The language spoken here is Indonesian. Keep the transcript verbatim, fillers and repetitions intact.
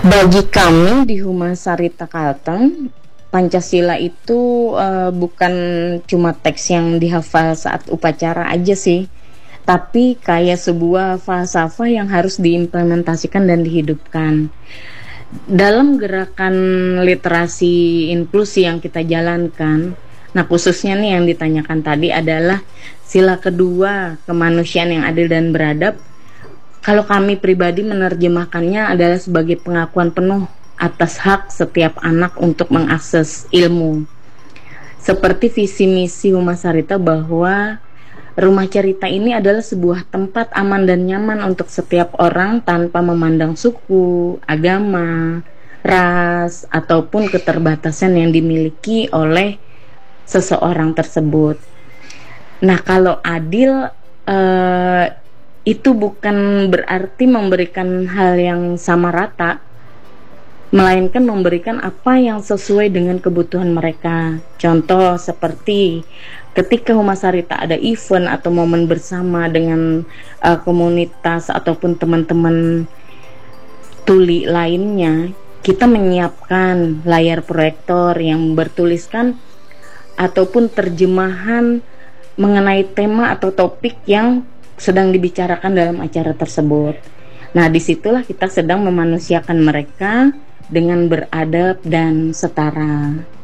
Bagi kami di Humas Sarita Kalteng, Pancasila itu uh, bukan cuma teks yang dihafal saat upacara aja sih, tapi kayak sebuah falsafah yang harus diimplementasikan dan dihidupkan. Dalam gerakan literasi inklusi yang kita jalankan, nah khususnya nih yang ditanyakan tadi adalah sila kedua, kemanusiaan yang adil dan beradab. Kalau kami pribadi menerjemahkannya adalah sebagai pengakuan penuh atas hak setiap anak untuk mengakses ilmu. Seperti visi misi Humas Sarita bahwa rumah cerita ini adalah sebuah tempat aman dan nyaman untuk setiap orang tanpa memandang suku, agama, ras, ataupun keterbatasan yang dimiliki oleh seseorang tersebut. Nah, kalau adil eh, itu bukan berarti memberikan hal yang sama rata, melainkan memberikan apa yang sesuai dengan kebutuhan mereka. Contoh seperti ketika Humas Sarita ada event atau momen bersama dengan uh, komunitas ataupun teman-teman tuli lainnya, kita menyiapkan layar proyektor yang bertuliskan ataupun terjemahan mengenai tema atau topik yang sedang dibicarakan dalam acara tersebut. Nah, disitulah kita sedang memanusiakan mereka dengan beradab dan setara.